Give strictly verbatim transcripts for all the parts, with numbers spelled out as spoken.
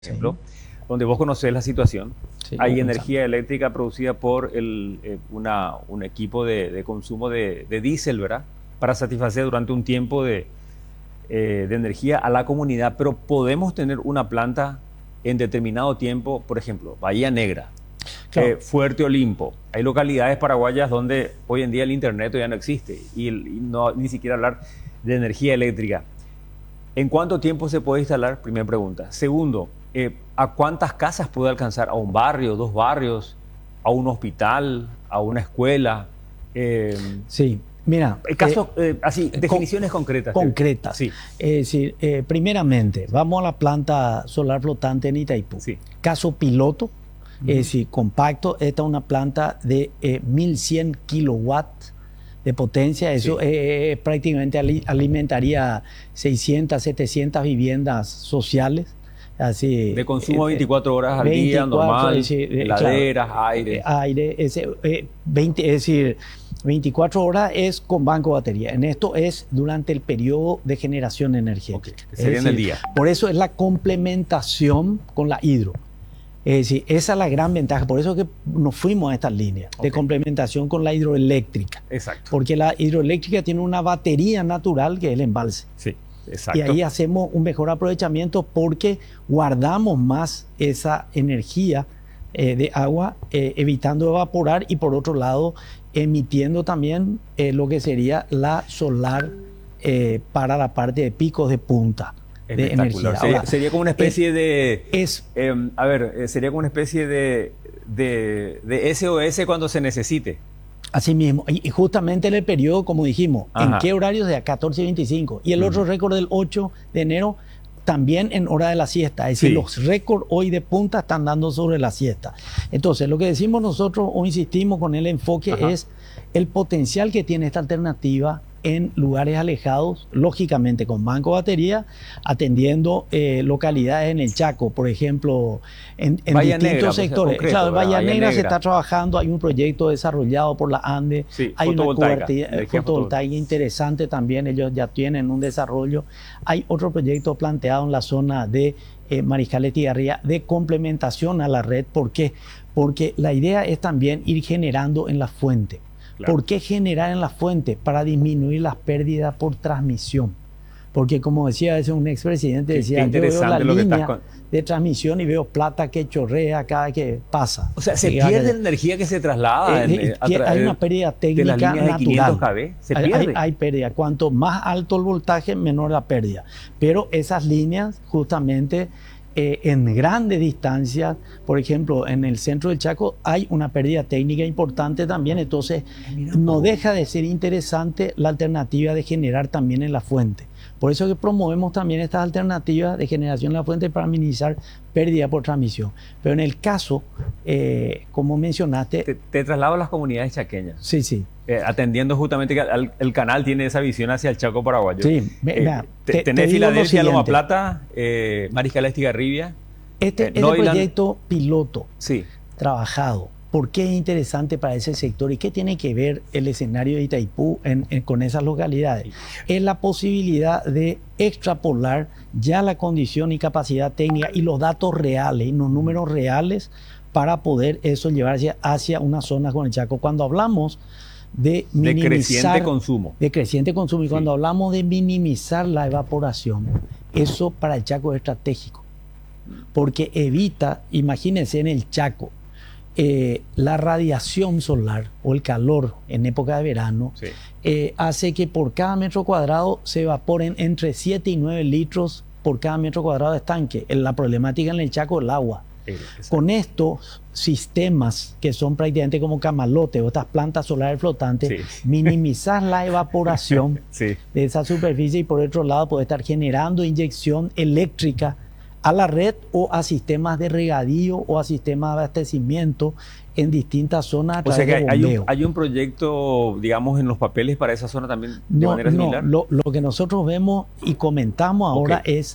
ejemplo, donde vos conocés la situación, Sí, hay comenzamos. energía eléctrica producida por el, eh, una, un equipo de, de consumo de, de diésel, ¿verdad? Para satisfacer durante un tiempo de, eh, de energía a la comunidad, pero podemos tener una planta en determinado tiempo, por ejemplo, Bahía Negra, Claro. eh, Fuerte Olimpo. Hay localidades paraguayas donde hoy en día el internet ya no existe y, el, y no, ni siquiera hablar de energía eléctrica. ¿En cuánto tiempo se puede instalar? Primera pregunta. Segundo, eh, ¿a cuántas casas puede alcanzar? ¿A un barrio, dos barrios, a un hospital, a una escuela? Eh, Sí, mira. casos, eh, eh, así, definiciones con, concretas. Concretas. Sí. Es decir, eh, primeramente, vamos a la planta solar flotante en Itaipú. Sí. Caso piloto, uh-huh. Es decir, compacto. Esta es una planta de eh, mil cien kilowatts de potencia. Eso sí. eh, prácticamente alimentaría seiscientas, setecientas viviendas sociales. Así, de consumo eh, veinticuatro horas al veinticuatro, día, normal, es decir, eh, heladeras, claro, aire. Eh, aire, ese, eh, veinte, es decir, veinticuatro horas es con banco de batería. En esto es durante el periodo de generación energética. Okay, que sería es en el decir, día. Por eso es la complementación con la hidro. Es decir, esa es la gran ventaja. Por eso es que nos fuimos a estas líneas okay. de complementación con la hidroeléctrica. Exacto. Porque la hidroeléctrica tiene una batería natural que es el embalse. Sí. Exacto. Y ahí hacemos un mejor aprovechamiento porque guardamos más esa energía eh, de agua, eh, evitando evaporar y por otro lado emitiendo también eh, lo que sería la solar eh, para la parte de picos de punta de energía. Sería, Ahora, sería como una especie es, de... Es, eh, a ver, sería como una especie de, de, de S O S cuando se necesite. Así mismo, y justamente en el periodo, como dijimos, Ajá. ¿en qué horarios? De a catorce y veinticinco. Y el uh-huh. otro récord del ocho de enero, también en hora de la siesta. Es decir, sí. los récords hoy de punta están dando sobre la siesta. Entonces, lo que decimos nosotros o insistimos con el enfoque Ajá. es el potencial que tiene esta alternativa en lugares alejados, lógicamente con banco de batería, atendiendo eh, localidades en el Chaco, por ejemplo, en, en distintos Negra, sectores. Concreto, claro, Bahía, Bahía Negra, Negra se está trabajando, hay un proyecto desarrollado por la ANDE, sí, hay una fotovoltaica, cobertura fotovoltaica interesante también, ellos ya tienen un desarrollo. Hay otro proyecto planteado en la zona de eh, Mariscal Estigarribia de complementación a la red. ¿Por qué? Porque la idea es también ir generando en la fuente. Claro. ¿Por qué generar en la fuente? Para disminuir las pérdidas por transmisión. Porque como decía ese un expresidente, decía, yo veo la línea con... de transmisión y veo plata que chorrea cada que pasa. O sea, se pierde que... la energía que se traslada. Eh, en, eh, hay una pérdida técnica de las líneas natural. De quinientos kilómetros, se pierde. Hay, hay, hay pérdida. Cuanto más alto el voltaje, menor la pérdida. Pero esas líneas justamente... Eh, en grandes distancias, por ejemplo, en el centro del Chaco hay una pérdida técnica importante también, entonces no deja de ser interesante la alternativa de generar también en la fuente. Por eso que promovemos también estas alternativas de generación en la fuente para minimizar pérdida por transmisión. Pero en el caso, eh, como mencionaste... Te, te traslado a las comunidades chaqueñas. Sí, sí. Eh, atendiendo justamente que el, el canal tiene esa visión hacia el Chaco paraguayo. Sí, mira, eh, te, tenés te Filadelfia, Loma Plata, eh, Mariscal Estigarribia. Este, eh, este proyecto piloto sí. trabajado, ¿por qué es interesante para ese sector y qué tiene que ver el escenario de Itaipú en, en, con esas localidades? Sí. Es la posibilidad de extrapolar ya la condición y capacidad técnica y los datos reales y los números reales para poder eso llevar hacia, hacia una zona con el Chaco. Cuando hablamos de minimizar... De creciente consumo. De creciente consumo. Y sí. cuando hablamos de minimizar la evaporación, eso para el Chaco es estratégico. Porque evita, imagínense en el Chaco, eh, la radiación solar o el calor en época de verano sí. eh, hace que por cada metro cuadrado se evaporen entre siete y nueve litros por cada metro cuadrado de estanque. La problemática en el Chaco es el agua. Exacto. Con estos sistemas que son prácticamente como camalotes o estas plantas solares flotantes, sí. minimizar la evaporación sí. de esa superficie y por otro lado poder estar generando inyección eléctrica a la red o a sistemas de regadío o a sistemas de abastecimiento en distintas zonas a través o sea que de hay bombeo. un, hay un proyecto, digamos, en los papeles para esa zona también de no, manera similar. No, lo, lo que nosotros vemos y comentamos ahora okay. es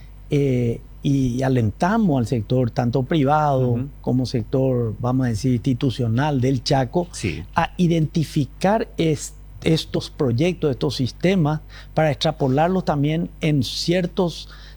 eh, y alentamos al sector tanto privado uh-huh. como sector, vamos a decir, institucional del Chaco sí. a identificar este estos proyectos, estos sistemas, para extrapolarlos también en ciertos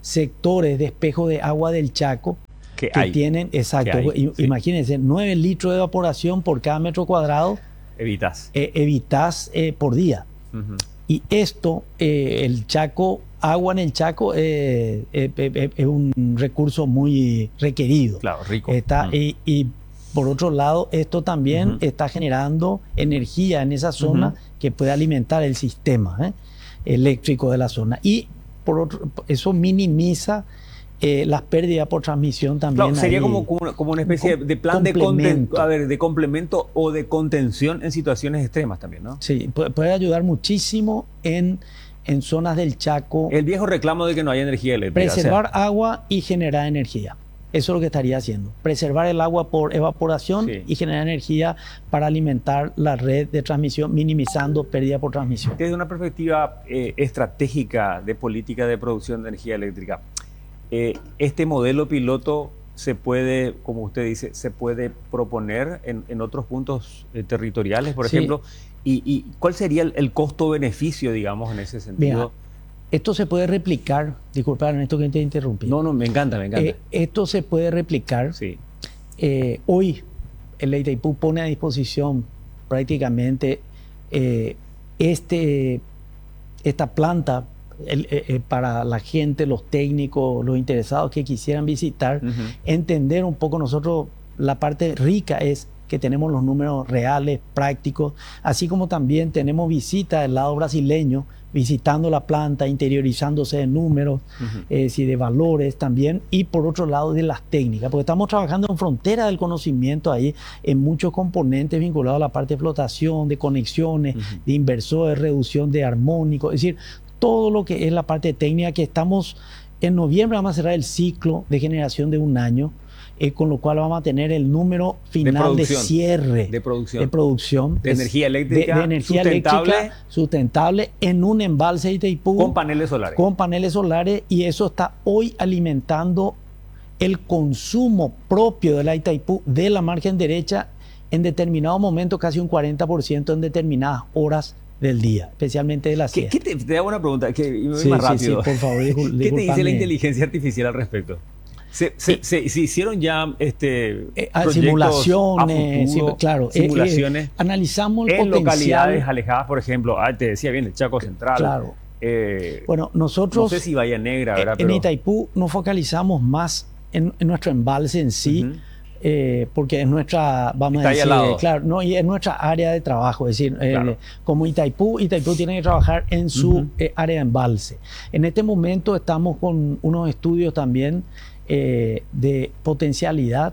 sectores de espejo de agua del Chaco que, que hay. tienen, exacto, que hay, sí. Imagínense, nueve litros de evaporación por cada metro cuadrado. Evitas. Eh, evitas eh, por día. Uh-huh. Y esto, eh, el Chaco, agua en el Chaco eh, eh, eh, es un recurso muy requerido. Claro, rico. Está, uh-huh. y, y por otro lado, esto también uh-huh. está generando energía en esa zona uh-huh. que puede alimentar el sistema ¿eh? eléctrico de la zona. Y por otro, eso minimiza Eh, las pérdidas por transmisión también. Claro, sería ahí, como, como una especie de plan de, conten, a ver, de complemento o de contención en situaciones extremas también, ¿no? Sí, puede, puede ayudar muchísimo en, en zonas del Chaco. El viejo reclamo de que no haya energía eléctrica. Preservar o sea, agua y generar energía. Eso es lo que estaría haciendo. Preservar el agua por evaporación sí. y generar energía para alimentar la red de transmisión, minimizando pérdida por transmisión. Desde una perspectiva eh, estratégica de política de producción de energía eléctrica, Eh, este modelo piloto se puede, como usted dice, se puede proponer en, en otros puntos eh, territoriales, por sí. ejemplo. Y, ¿Y cuál sería el, el costo-beneficio, digamos, en ese sentido? Mira, esto se puede replicar, disculpa Ernesto que te interrumpí. No, no, me encanta, me encanta. Eh, esto se puede replicar. Sí. Eh, hoy el Itaipú pone a disposición prácticamente eh, este, esta planta El, eh, para la gente, los técnicos, los interesados que quisieran visitar, uh-huh. entender un poco. Nosotros, la parte rica es que tenemos los números reales, prácticos, así como también tenemos visitas del lado brasileño, visitando la planta, interiorizándose de números, uh-huh. eh, sí, de valores también, y por otro lado de las técnicas, porque estamos trabajando en frontera del conocimiento ahí, en muchos componentes vinculados a la parte de flotación, de conexiones, uh-huh. de inversores, reducción de armónicos, es decir, todo lo que es la parte técnica, que estamos en noviembre vamos a cerrar el ciclo de generación de un año, eh, con lo cual vamos a tener el número final de, de cierre de producción de, producción, de energía eléctrica, de, de energía sustentable, eléctrica sustentable en un embalse de Itaipú con paneles solares. Con paneles solares, y eso está hoy alimentando el consumo propio de la Itaipú de la margen derecha en determinado momento, casi un cuarenta por ciento en determinadas horas del día, especialmente de la siesta. ¿Qué, qué te, te hago una pregunta, que me voy sí, más sí, rápido. Sí, por favor, discul- ¿Qué te dice la inteligencia artificial al respecto? ¿Se, se, eh, se, se hicieron ya este, eh, simulaciones? a futuro, sí, claro, simulaciones eh, eh, analizamos el en potencial. localidades alejadas, por ejemplo, ah, te decía bien, el Chaco Central. Claro. Eh, bueno, nosotros... No sé si Bahía Negra, ¿verdad? En Pero... Itaipú nos focalizamos más en, en nuestro embalse en sí, uh-huh. Eh, porque es nuestra, vamos Está a decir, ahí al lado. claro, no, y es nuestra área de trabajo, es decir, claro. eh, como Itaipú, Itaipú tiene que trabajar en su uh-huh. eh, área de embalse. En este momento estamos con unos estudios también eh, de potencialidad,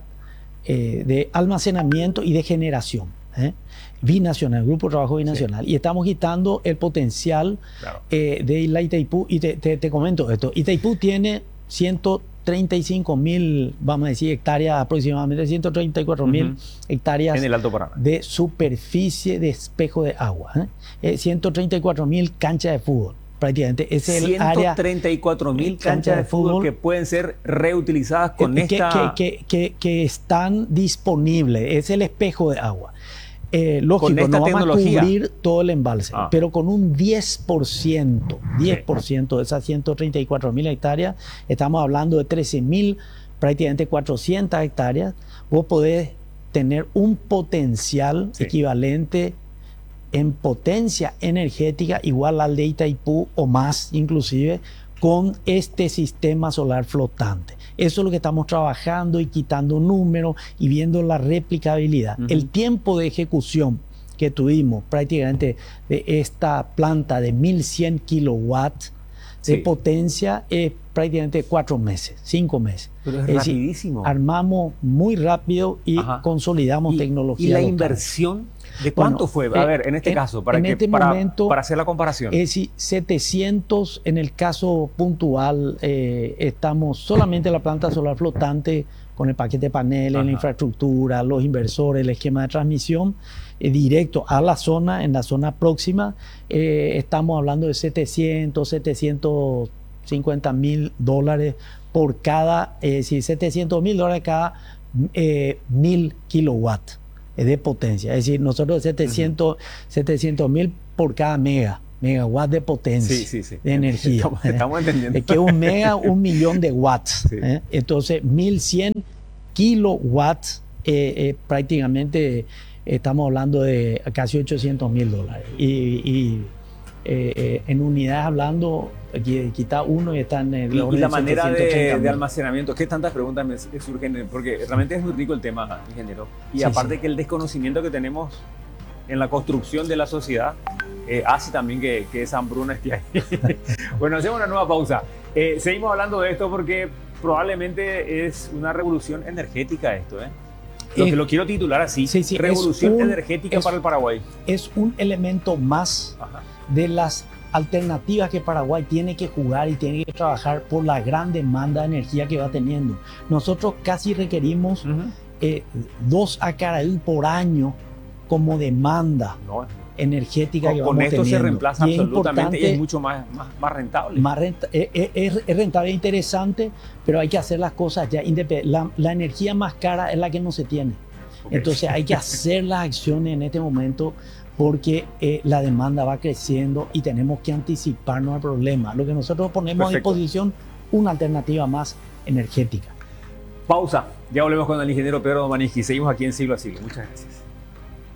eh, de almacenamiento y de generación. ¿eh? Binacional, Grupo de Trabajo Binacional. Sí. Y estamos quitando el potencial claro. eh, de la Itaipú. Y te, te, te comento esto, Itaipú tiene ciento treinta y cinco mil, vamos a decir, hectáreas, aproximadamente ciento treinta y cuatro mil uh-huh. hectáreas en el Alto Paraná. De superficie de espejo de agua. ¿eh? Eh, ciento treinta y cuatro mil canchas de fútbol. Prácticamente ese es el área. ciento treinta y cuatro mil canchas de fútbol, fútbol que pueden ser reutilizadas con que, esta... Que, que, que, que están disponibles. Es el espejo de agua. Eh, lógico, no vamos tecnología. a cubrir todo el embalse, ah. pero con un diez por ciento, diez por ciento de esas ciento treinta y cuatro mil hectáreas, estamos hablando de trece mil, prácticamente cuatrocientas hectáreas, vos podés tener un potencial sí. equivalente en potencia energética igual al de Itaipú o más inclusive, con este sistema solar flotante. Eso es lo que estamos trabajando y quitando números y viendo la replicabilidad. Uh-huh. El tiempo de ejecución que tuvimos prácticamente de esta planta de mil cien kilowatts de sí. potencia es prácticamente cuatro meses, cinco meses. Pero es, es rapidísimo. Decir, armamos muy rápido y Ajá. consolidamos ¿Y, tecnología ¿Y la local. inversión? ¿De cuánto bueno, fue? A eh, ver, en este en, caso, para, en que, este para, momento, para hacer la comparación. Es decir, setecientos en el caso puntual, eh, estamos solamente en la planta solar flotante con el paquete de paneles, Ajá. la infraestructura, los inversores, el esquema de transmisión, eh, directo a la zona, en la zona próxima, eh, estamos hablando de setecientos, setecientos cincuenta mil dólares por cada, es eh, decir, setecientos mil dólares cada eh, mil kilowatts de potencia. Es decir, nosotros setecientos mil por cada mega megawatts de potencia, sí, sí, sí. de energía. Estamos, estamos entendiendo. Es que un mega, un millón de watts. Sí. ¿eh? Entonces, mil cien kilowatts, eh, eh, prácticamente estamos hablando de casi ochocientos mil dólares. Y, y eh, eh, en unidades hablando, aquí, aquí está uno y está en el... Y, y la manera de, de mil. almacenamiento, ¿qué tantas preguntas me surgen? Porque realmente es muy rico el tema, ingeniero. Y Sí, aparte sí. que el desconocimiento que tenemos en la construcción de la sociedad eh, hace también que, que esa hambruna esté ahí. Bueno, hacemos una nueva pausa. Eh, seguimos hablando de esto porque probablemente es una revolución energética esto, ¿eh? Lo Eh, que lo quiero titular así, sí, sí, revolución es un- energética es- para el Paraguay. Es un elemento más Ajá. de las alternativas que Paraguay tiene que jugar y tiene que trabajar por la gran demanda de energía que va teniendo. Nosotros casi requerimos Uh-huh. eh, dos acaraí por año como demanda No, energética con, que con vamos esto teniendo. se reemplaza Y es absolutamente y es importante, mucho más, más, más rentable. más renta- eh, eh, es, es rentable e interesante, pero hay que hacer las cosas ya independientes. La, la energía más cara es la que no se tiene. Ok. Entonces hay que hacer las acciones en este momento porque eh, la demanda va creciendo y tenemos que anticiparnos al problema. Lo que nosotros ponemos Perfecto. a disposición, una alternativa más energética. Pausa. Ya volvemos con el ingeniero Pedro Domanisky. Seguimos aquí en Siglo a Siglo. Muchas gracias.